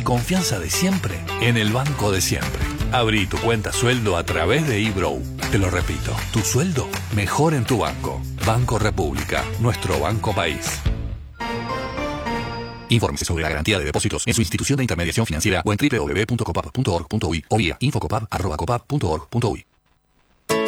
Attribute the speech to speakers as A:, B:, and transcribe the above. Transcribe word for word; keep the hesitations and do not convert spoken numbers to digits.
A: confianza de siempre en el banco de siempre. Abrí tu cuenta sueldo a través de eBrow. Te lo repito, tu sueldo mejor en tu banco. Banco República, nuestro banco país. Infórmese sobre la garantía de depósitos en su institución de intermediación financiera o en doble u doble u doble u punto copap punto org punto uy o vía infocopap arroba copap punto org punto uy.